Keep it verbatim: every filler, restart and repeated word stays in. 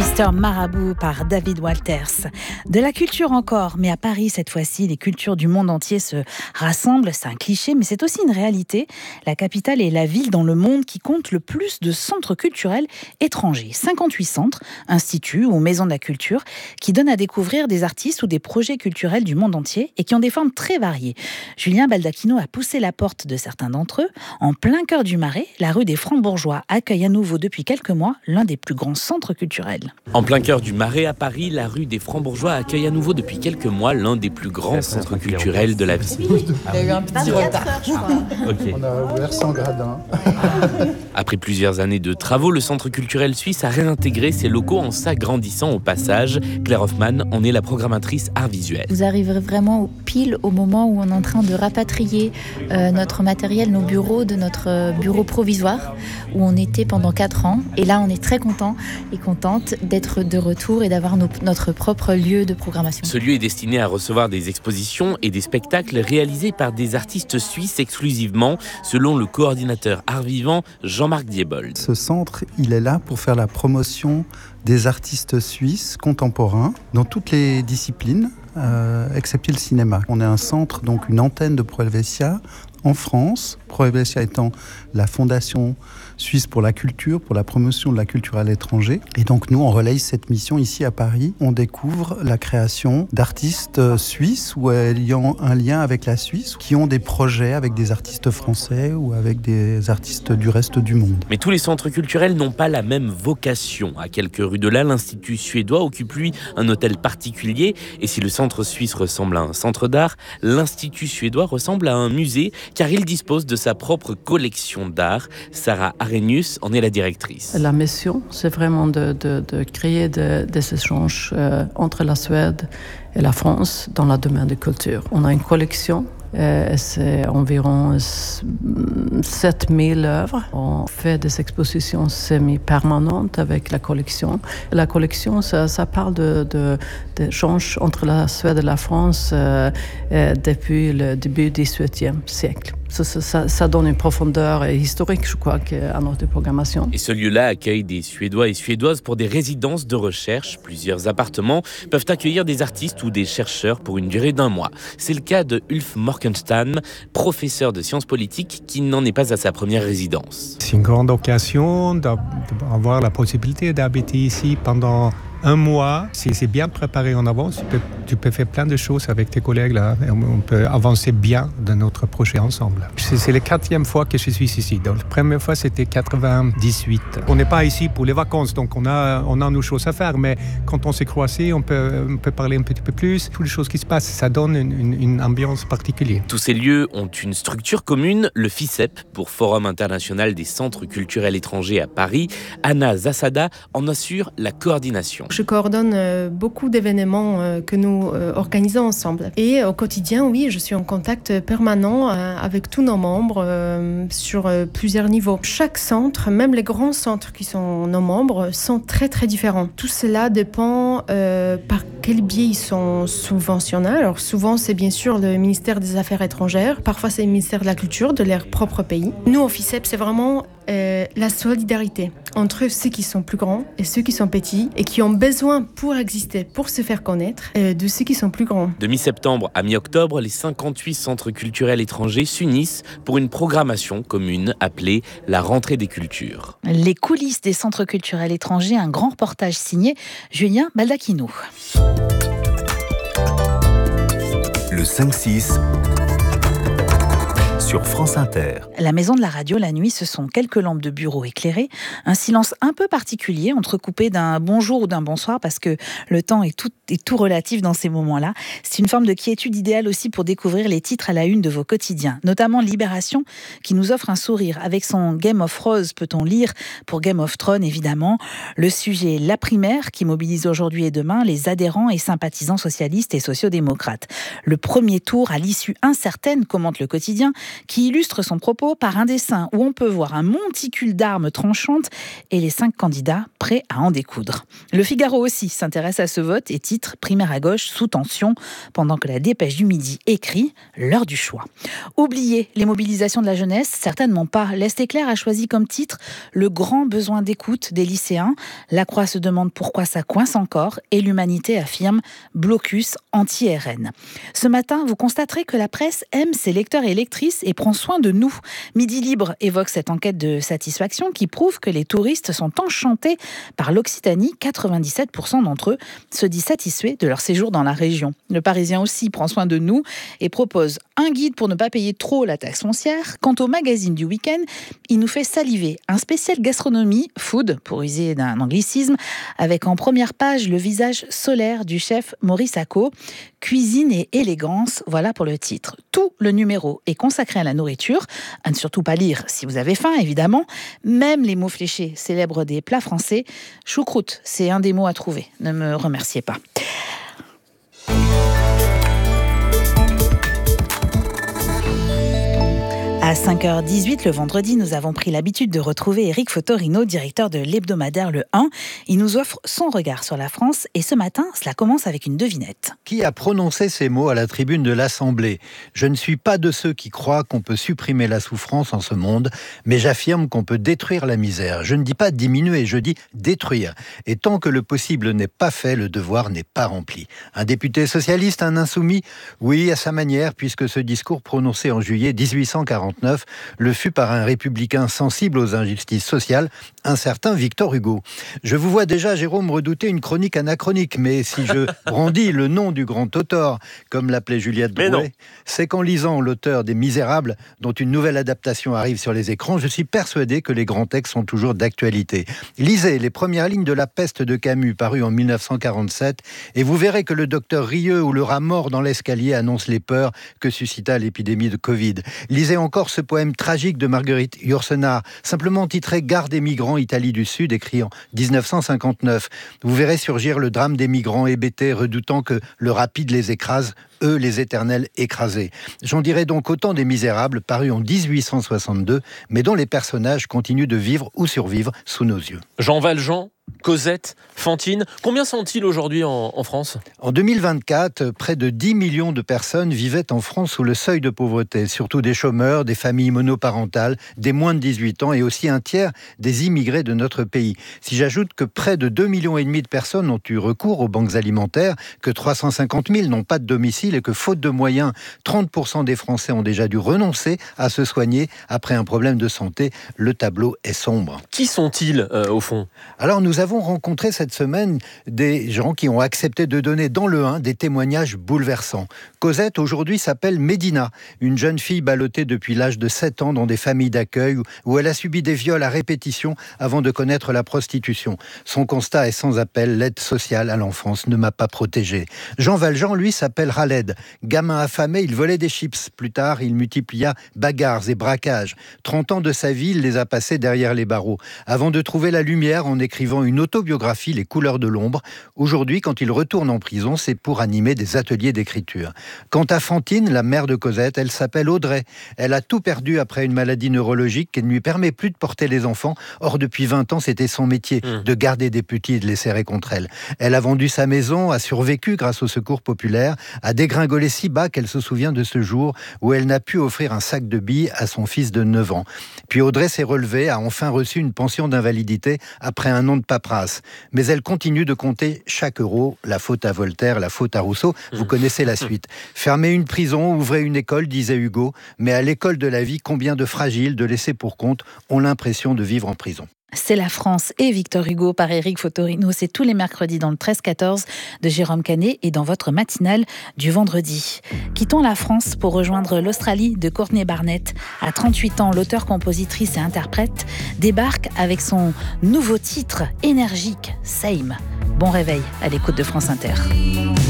Mister Marabout par David Walters. De la culture encore, mais à Paris cette fois-ci, les cultures du monde entier se rassemblent. C'est un cliché, mais c'est aussi une réalité. La capitale est la ville dans le monde qui compte le plus de centres culturels étrangers. cinquante-huit centres, instituts ou maisons de la culture qui donnent à découvrir des artistes ou des projets culturels du monde entier et qui ont des formes très variées. Julien Baldacchino a poussé la porte de certains d'entre eux. En plein cœur du Marais, la rue des Francs-Bourgeois accueille à nouveau depuis quelques mois l'un des plus grands centres culturels. En plein cœur du Marais à Paris, la rue des Francs-Bourgeois accueille à nouveau depuis quelques mois l'un des plus grands centres culturels de la ville. Il y a eu un petit retard, je crois. Okay. On a ouvert sans gradin. Après plusieurs années de travaux, le centre culturel suisse a réintégré ses locaux en s'agrandissant au passage. Claire Hoffmann en est la programmatrice art visuel. Vous arriverez vraiment pile au moment où on est en train de rapatrier euh, notre matériel, nos bureaux de notre bureau provisoire où on était pendant quatre ans. Et là, on est très content et contente d'être de retour et d'avoir nos, notre propre lieu de programmation. Ce lieu est destiné à recevoir des expositions et des spectacles réalisés par des artistes suisses exclusivement, selon le coordinateur art vivant Jean-Marc Diebold. Ce centre, il est là pour faire la promotion des artistes suisses contemporains dans toutes les disciplines, euh, excepté le cinéma. On est un centre, donc une antenne de Pro Helvetia en France, Pro Helvetia étant la fondation suisse pour la culture, pour la promotion de la culture à l'étranger. Et donc nous, on relaye cette mission ici à Paris. On découvre la création d'artistes suisses ou ayant un lien avec la Suisse, qui ont des projets avec des artistes français ou avec des artistes du reste du monde. Mais tous les centres culturels n'ont pas la même vocation. À quelques rues de là, l'Institut suédois occupe lui un hôtel particulier. Et si le centre suisse ressemble à un centre d'art, l'Institut suédois ressemble à un musée, car il dispose de sa propre collection d'art. Sarah Arrhenius en est la directrice. La mission, c'est vraiment de, de, de créer de, des échanges euh, entre la Suède et la France dans le domaine de culture. On a une collection. Euh, c'est environ sept mille œuvres. On fait des expositions semi-permanentes avec la collection. La collection, ça, ça parle de, de, d'échanges entre la Suède et la France euh, euh, depuis le début du dix-huitième siècle. Ça, ça, ça donne une profondeur historique, je crois, à notre programmation. Et ce lieu-là accueille des Suédois et Suédoises pour des résidences de recherche. Plusieurs appartements peuvent accueillir des artistes ou des chercheurs pour une durée d'un mois. C'est le cas de Ulf Morkenstam, professeur de sciences politiques, qui n'en est pas à sa première résidence. C'est une grande occasion d'avoir la possibilité d'habiter ici pendant un mois. Si c'est bien préparé en avance, tu peux, tu peux faire plein de choses avec tes collègues là. On peut avancer bien dans notre projet ensemble. C'est, c'est la quatrième fois que je suis ici. Donc, la première fois, c'était quatre-vingt-dix-huit. On n'est pas ici pour les vacances, donc on a, on a nos choses à faire. Mais quand on s'est croisés, on peut, on peut parler un petit peu plus. Toutes les choses qui se passent, ça donne une, une, une ambiance particulière. Tous ces lieux ont une structure commune, le FICEP, pour Forum international des centres culturels étrangers à Paris. Anna Zasada en assure la coordination. Je coordonne euh, beaucoup d'événements euh, que nous euh, organisons ensemble. Et au quotidien, oui, je suis en contact permanent euh, avec tous nos membres euh, sur euh, plusieurs niveaux. Chaque centre, même les grands centres qui sont nos membres, sont très très différents. Tout cela dépend euh, par quel biais ils sont subventionnés. Alors souvent, c'est bien sûr le ministère des Affaires étrangères. Parfois, c'est le ministère de la Culture de leur propre pays. Nous, au FICEP, c'est vraiment euh, la solidarité entre ceux qui sont plus grands et ceux qui sont petits et qui ont besoin pour exister, pour se faire connaître, euh, de ceux qui sont plus grands. De mi-septembre à mi-octobre, les cinquante-huit centres culturels étrangers s'unissent pour une programmation commune appelée la rentrée des cultures. Les coulisses des centres culturels étrangers, un grand reportage signé Julien Baldacchino. Le cinq six sur France Inter. La maison de la radio, la nuit, ce sont quelques lampes de bureau éclairées, un silence un peu particulier, entrecoupé d'un bonjour ou d'un bonsoir, parce que le temps est tout, est tout relatif dans ces moments-là. C'est une forme de quiétude idéale aussi pour découvrir les titres à la une de vos quotidiens, notamment Libération, qui nous offre un sourire. Avec son Game of Rose, peut-on lire, pour Game of Thrones évidemment, le sujet La Primaire, qui mobilise aujourd'hui et demain les adhérents et sympathisants socialistes et sociodémocrates. Le premier tour à l'issue incertaine, commente le quotidien, qui illustre son propos par un dessin où on peut voir un monticule d'armes tranchantes et les cinq candidats prêt à en découdre. Le Figaro aussi s'intéresse à ce vote et titre « Primaire à gauche sous tension », pendant que la Dépêche du Midi écrit « L'heure du choix ». Oubliez les mobilisations de la jeunesse, certainement pas. L'Est éclair a choisi comme titre « Le grand besoin d'écoute des lycéens ». La Croix se demande pourquoi ça coince encore et l'Humanité affirme « Blocus anti-R N ». Ce matin, vous constaterez que la presse aime ses lecteurs et lectrices et prend soin de nous. Midi Libre évoque cette enquête de satisfaction qui prouve que les touristes sont enchantés par l'Occitanie. quatre-vingt-dix-sept pour cent d'entre eux se disent satisfaits de leur séjour dans la région. Le Parisien aussi prend soin de nous et propose un guide pour ne pas payer trop la taxe foncière. Quant au magazine du week-end, il nous fait saliver. Un spécial gastronomie, food, pour user d'un anglicisme, avec en première page le visage solaire du chef Maurice Acco. Cuisine et élégance, voilà pour le titre. Tout le numéro est consacré à la nourriture. À ne surtout pas lire si vous avez faim, évidemment. Même les mots fléchés célèbrent des plats français. Choucroute, c'est un des mots à trouver. Ne me remerciez pas. À cinq heures dix-huit, le vendredi, nous avons pris l'habitude de retrouver Éric Fotorino, directeur de l'hebdomadaire Le un. Il nous offre son regard sur la France et ce matin, cela commence avec une devinette. Qui a prononcé ces mots à la tribune de l'Assemblée ? Je ne suis pas de ceux qui croient qu'on peut supprimer la souffrance en ce monde, mais j'affirme qu'on peut détruire la misère. Je ne dis pas diminuer, je dis détruire. Et tant que le possible n'est pas fait, le devoir n'est pas rempli. Un député socialiste, un insoumis ? Oui, à sa manière, puisque ce discours prononcé en juillet dix-huit cent quarante-neuf le fut par un républicain sensible aux injustices sociales, un certain Victor Hugo. Je vous vois déjà, Jérôme, redouter une chronique anachronique, mais si je brandis le nom du grand auteur, comme l'appelait Juliette Drouet, c'est qu'en lisant l'auteur des Misérables, dont une nouvelle adaptation arrive sur les écrans, je suis persuadé que les grands textes sont toujours d'actualité. Lisez les premières lignes de La Peste de Camus, paru en mille neuf cent quarante-sept, et vous verrez que le docteur Rieux ou le rat mort dans l'escalier annonce les peurs que suscita l'épidémie de Covid. Lisez encore ce poème tragique de Marguerite Yourcenar, simplement titré « Gare des migrants, Italie du Sud », écrit en dix-neuf cent cinquante-neuf. Vous verrez surgir le drame des migrants hébétés, redoutant que le rapide les écrase, eux les éternels écrasés. J'en dirai donc autant des Misérables, parus en dix-huit cent soixante-deux, mais dont les personnages continuent de vivre ou survivre sous nos yeux. Jean Valjean, Cosette, Fantine, combien sont-ils aujourd'hui en, en France ? En deux mille vingt-quatre, près de dix millions de personnes vivaient en France sous le seuil de pauvreté, surtout des chômeurs, des familles monoparentales, des moins de dix-huit ans et aussi un tiers des immigrés de notre pays. Si j'ajoute que près de deux millions et demi de personnes ont eu recours aux banques alimentaires, que trois cent cinquante mille n'ont pas de domicile et que faute de moyens, trente pour cent des Français ont déjà dû renoncer à se soigner après un problème de santé, le tableau est sombre. Qui sont-ils euh, au fond ? Alors nous avons rencontré cette semaine des gens qui ont accepté de donner dans le un des témoignages bouleversants. Cosette aujourd'hui s'appelle Médina, une jeune fille ballottée depuis l'âge de sept ans dans des familles d'accueil où elle a subi des viols à répétition avant de connaître la prostitution. Son constat est sans appel, l'aide sociale à l'enfance ne m'a pas protégé. Jean Valjean, lui, s'appelle Khaled. Gamin affamé, il volait des chips. Plus tard, il multiplia bagarres et braquages. trente ans de sa vie, il les a passés derrière les barreaux, avant de trouver la lumière en écrivant une autobiographie, Les couleurs de l'ombre. Aujourd'hui, quand il retourne en prison, c'est pour animer des ateliers d'écriture. Quant à Fantine, la mère de Cosette, elle s'appelle Audrey. Elle a tout perdu après une maladie neurologique qui ne lui permet plus de porter les enfants. Or, depuis vingt ans, c'était son métier, mmh. de garder des petits et de les serrer contre elle. Elle a vendu sa maison, a survécu grâce au secours populaire, a dégringolé si bas qu'elle se souvient de ce jour où elle n'a pu offrir un sac de billes à son fils de neuf ans. Puis Audrey s'est relevée, a enfin reçu une pension d'invalidité après un an de paperasse. Mais elle continue de compter chaque euro. La faute à Voltaire, la faute à Rousseau. Vous connaissez la suite. Fermer une prison, ouvrir une école, disait Hugo. Mais à l'école de la vie, combien de fragiles, de laissés pour compte, ont l'impression de vivre en prison. C'est la France et Victor Hugo par Éric Fotorino. C'est tous les mercredis dans le treize quatorze de Jérôme Canet et dans votre matinale du vendredi. Quittons la France pour rejoindre l'Australie de Courtney Barnett. À trente-huit ans, l'auteur, compositrice et interprète débarque avec son nouveau titre énergique, Same. Bon réveil à l'écoute de France Inter.